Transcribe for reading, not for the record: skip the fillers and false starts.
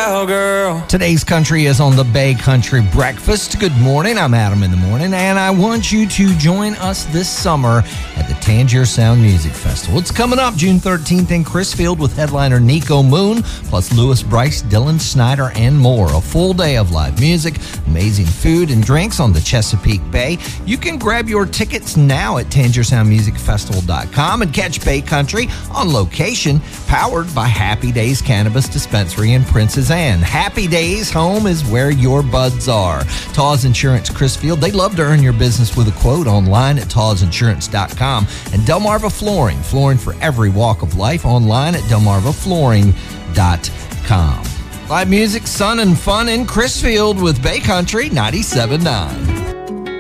cowgirl. Today's country is on the Bay Country Breakfast. Good morning. I'm Adam in the morning, and I want you to join us this summer at the Tangier Sound Music Festival. It's coming up June 13th in Crisfield with headliner Nico Moon, plus Lewis Bryce, Dylan Snyder, and more. A full day of live music, amazing food and drinks on the Chesapeake Bay. You can grab your tickets now at TangierSoundMusicFestival.com and catch Bay Country on location, powered by Happy Days Cannabis Dispensary in Princess Anne. Happy Days, home is where your buds are. Taws Insurance Crisfield, they love to earn your business with a quote online at TawsInsurance.com. And Delmarva Flooring, flooring for every walk of life, online at DelmarvaFlooring.com. Live music, sun, and fun in Crisfield with Bay Country 97.9.